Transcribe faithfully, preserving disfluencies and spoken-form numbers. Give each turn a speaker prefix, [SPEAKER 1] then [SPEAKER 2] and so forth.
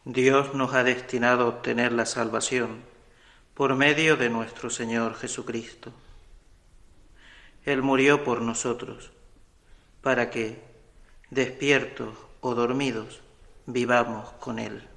[SPEAKER 1] Dios nos ha destinado a obtener la salvación por medio de nuestro Señor Jesucristo. Él murió por nosotros, para que, despiertos o dormidos, vivamos con Él.